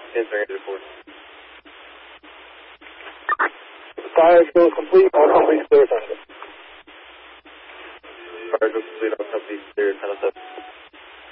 Answering report. Fire still complete. All companies clear. Fire complete. All companies clear. 10-7.